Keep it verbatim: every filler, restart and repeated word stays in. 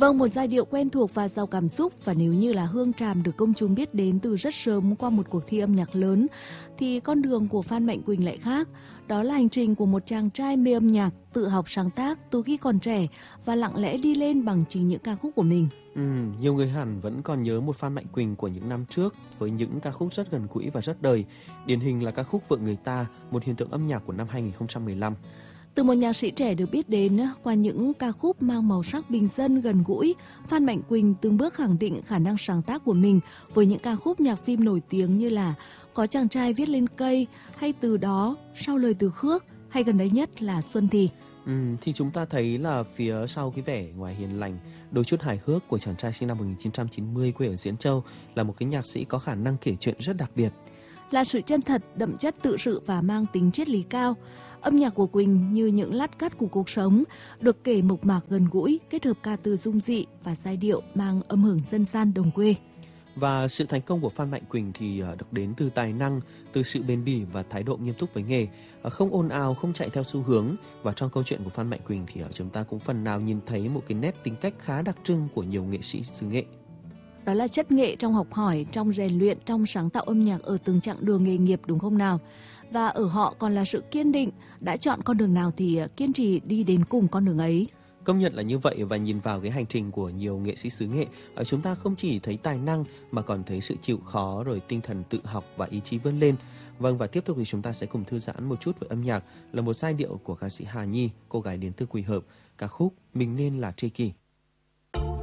Vâng, một giai điệu quen thuộc và giàu cảm xúc, và nếu như là Hương Tràm được công chúng biết đến từ rất sớm qua một cuộc thi âm nhạc lớn, thì con đường của Phan Mạnh Quỳnh lại khác. Đó là hành trình của một chàng trai mê âm nhạc, tự học sáng tác từ khi còn trẻ và lặng lẽ đi lên bằng chính những ca khúc của mình. Ừ, nhiều người hẳn vẫn còn nhớ một Phan Mạnh Quỳnh của những năm trước với những ca khúc rất gần gũi và rất đời. Điển hình là ca khúc Vợ Người Ta, một hiện tượng âm nhạc của năm hai nghìn không trăm mười lăm. Từ một nhạc sĩ trẻ được biết đến qua những ca khúc mang màu sắc bình dân gần gũi, Phan Mạnh Quỳnh từng bước khẳng định khả năng sáng tác của mình với những ca khúc nhạc phim nổi tiếng như là Có Chàng Trai Viết Lên Cây, hay Từ Đó, Sau Lời Từ Khước, hay gần đấy nhất là Xuân Thì. Ừ, thì chúng ta thấy là phía sau cái vẻ ngoài hiền lành, đôi chút hài hước của chàng trai sinh năm một nghìn chín trăm chín mươi quê ở Diễn Châu là một cái nhạc sĩ có khả năng kể chuyện rất đặc biệt. Là sự chân thật, đậm chất tự sự và mang tính triết lý cao. Âm nhạc của Quỳnh như những lát cắt của cuộc sống, được kể mộc mạc gần gũi, kết hợp ca từ dung dị và giai điệu mang âm hưởng dân gian đồng quê. Và sự thành công của Phan Mạnh Quỳnh thì được đến từ tài năng, từ sự bền bỉ và thái độ nghiêm túc với nghề, không ồn ào, không chạy theo xu hướng. Và trong câu chuyện của Phan Mạnh Quỳnh thì chúng ta cũng phần nào nhìn thấy một cái nét tính cách khá đặc trưng của nhiều nghệ sĩ xứ Nghệ. Đó là chất nghệ trong học hỏi, trong rèn luyện, trong sáng tạo âm nhạc ở từng chặng đường nghề nghiệp, đúng không nào? Và ở họ còn là sự kiên định, đã chọn con đường nào thì kiên trì đi đến cùng con đường ấy. Công nhận là như vậy, và nhìn vào cái hành trình của nhiều nghệ sĩ xứ Nghệ, chúng ta không chỉ thấy tài năng mà còn thấy sự chịu khó, rồi tinh thần tự học và ý chí vươn lên. Vâng, và tiếp tục thì chúng ta sẽ cùng thư giãn một chút với âm nhạc, là một giai điệu của ca sĩ Hà Nhi, cô gái đến từ Quỳ Hợp, ca khúc Mình Nên Là Tri Kỷ.